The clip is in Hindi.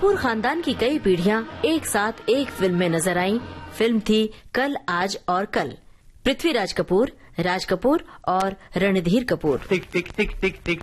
कपूर खानदान की कई पीढ़ियां एक साथ एक फिल्म में नजर आईं। फिल्म थी कल, आज और कल। पृथ्वीराज कपूर, राज कपूर और रणधीर कपूर। टिक टिक टिक टिक टिक